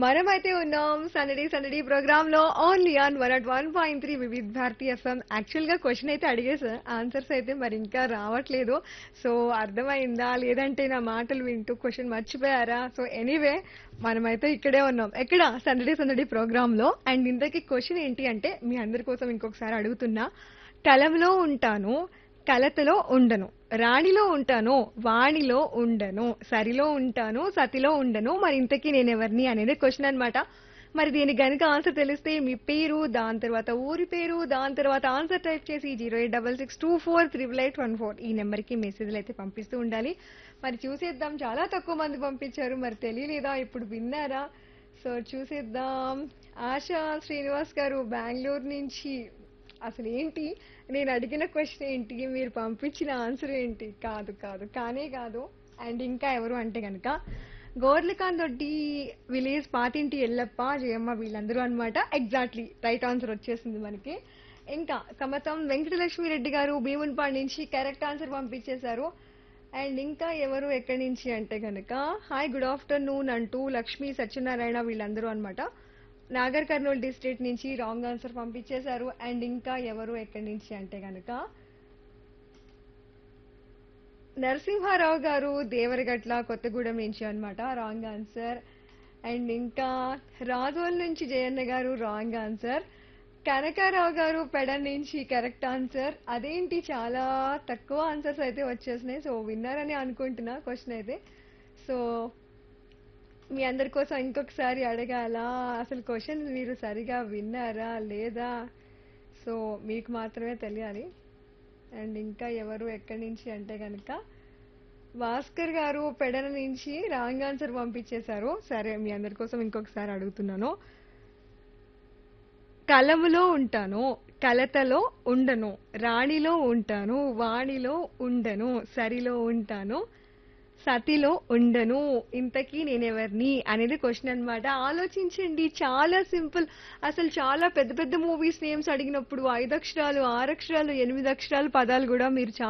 మనమైతే ఉన్నాం సందడి సందడి ప్రోగ్రామ్ లో only on 101.3 Vividh Bharati FM. Actual గా క్వశ్చన్ అయితే అడిగేసా, ఆన్సర్స్ అయితే మరి ఇంకా రావట్లేదు. సో అర్థమైందా లేదంటే నా మాటలు వింటూ క్వశ్చన్ మర్చిపోయారా? సో ఎనీవే మనమైతే ఇక్కడే ఉన్నాం. ఎక్కడ సందడి సందడి ప్రోగ్రామ్ లో. అండ్ ఇంతకీ క్వశ్చన్ ఏంటి అంటే మీ అందరి కోసం ఇంకొకసారి అడుగుతున్నా. కలంలో ఉంటాను, కలతలో ఉండను, రాణిలో ఉంటాను, వాణిలో ఉండను, సరిలో ఉంటాను, సతిలో ఉండను, మరి ఇంతకీ నేనెవరిని అనేది క్వశ్చన్ అన్నమాట. మరి దీనికి గనుక ఆన్సర్ తెలిస్తే మీ పేరు, దాని తర్వాత ఊరి పేరు, దాని తర్వాత ఆన్సర్ టైప్ చేసి 08662438814 ఈ నెంబర్కి మెసేజ్లు అయితే పంపిస్తూ ఉండాలి. మరి చూసేద్దాం, చాలా తక్కువ మంది పంపించారు, మరి తెలియలేదా ఇప్పుడు విన్నారా? సో చూసేద్దాం. ఆశా శ్రీనివాస్ గారు బెంగళూరు నుంచి. అసలు ఏంటి నేను అడిగిన క్వశ్చన్ ఏంటి, మీరు పంపించిన ఆన్సర్ ఏంటి? కాదు కాదు కానే కాదు. అండ్ ఇంకా ఎవరు అంటే గనక గోర్లికాన్ దొడ్డి విలేజ్ పాతింటి ఎల్లప్ప జయమ్మ వీళ్ళందరూ అన్నమాట. ఎగ్జాక్ట్లీ రైట్ ఆన్సర్ వచ్చేసింది మనకి. ఇంకా కమతం వెంకటలక్ష్మి రెడ్డి గారు భీమునిపాడు నుంచి కరెక్ట్ ఆన్సర్ పంపించేశారు. అండ్ ఇంకా ఎవరు ఎక్కడి నుంచి అంటే గనక హాయ్ గుడ్ ఆఫ్టర్నూన్ అంటూ లక్ష్మీ సత్యనారాయణ వీళ్ళందరూ అన్నమాట. నాగర్ కర్నూలు డిస్ట్రిక్ట్ నుంచి రాంగ్ ఆన్సర్ పంపించేశారు. అండ్ ఇంకా ఎవరు ఎక్కడి నుంచి అంటే గనక నరసింహారావు గారు దేవరగట్ల కొత్తగూడెం నుంచి అన్నమాట, రాంగ్ ఆన్సర్. అండ్ ఇంకా రాజోల్ నుంచి జయన్న గారు రాంగ్ ఆన్సర్. కనకారావు గారు పెడన్ నుంచి కరెక్ట్ ఆన్సర్. అదేంటి చాలా తక్కువ ఆన్సర్స్ అయితే వచ్చేసినాయి. సో విన్నారని అనుకుంటున్నా క్వశ్చన్ అయితే. సో మీ అందరి కోసం ఇంకొకసారి అడగాల, అసలు క్వశ్చన్ మీరు సరిగా విన్నారా లేదా? సో మీకు మాత్రమే తెలియాలి. అండ్ ఇంకా ఎవరు ఎక్కడి నుంచి అంటే కనుక భాస్కర్ గారు పెడన నుంచి రాంగ్ ఆన్సర్ పంపించేశారు. సరే మీ అందరి కోసం ఇంకొకసారి అడుగుతున్నాను. కలములో ఉంటాను, కలతలో ఉండను, రాణిలో ఉంటాను, వాణిలో ఉండను, సరిలో ఉంటాను, సతిలో ఉండను, ఇంతకీ నేనెవరిని అనేది క్వశ్చన్ అన్నమాట. ఆలోచించండి, చాలా సింపుల్. అసలు చాలా పెద్ద పెద్ద మూవీస్ నేమ్స్ అడిగినప్పుడు 5 అక్షరాలు, 6 అక్షరాలు, 8 అక్షరాలు పదాలు కూడా మీరు